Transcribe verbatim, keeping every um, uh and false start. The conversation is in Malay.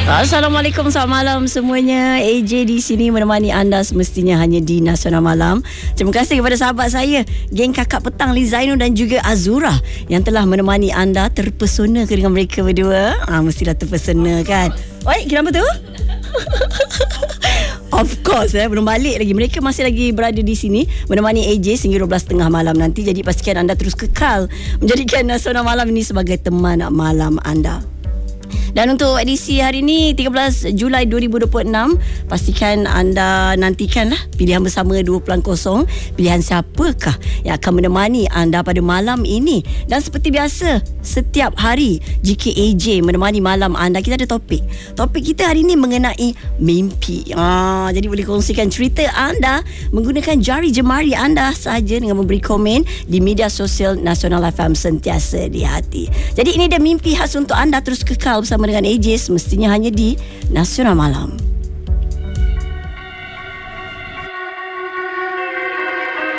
Assalamualaikum, selamat malam semuanya. A J di sini menemani anda semestinya hanya di Nasional Malam. Terima kasih kepada sahabat saya, geng kakak petang Lizainu dan juga Azura yang telah menemani anda. Terpesona ke dengan mereka berdua? Ah, mestilah terpesona kan? Oi, kenapa tu? Of course, eh, belum balik lagi. Mereka masih lagi berada di sini menemani A J sehingga dua belas tiga puluh malam nanti. Jadi pastikan anda terus kekal menjadikan Nasional Malam ini sebagai teman malam anda. Dan untuk edisi hari ini tiga belas Julai dua ribu dua puluh enam, pastikan anda nantikanlah pilihan bersama dua pulang kosong. Pilihan siapakah yang akan menemani anda pada malam ini. Dan seperti biasa, setiap hari jika A J menemani malam anda, kita ada topik. Topik kita hari ini mengenai mimpi. Ah, jadi boleh kongsikan cerita anda menggunakan jari jemari anda sahaja dengan memberi komen di media sosial Nasional F M sentiasa di hati. Jadi ini dia mimpi khas untuk anda. Terus kekal bersama dengan A J semestinya hanya di Nasional Malam.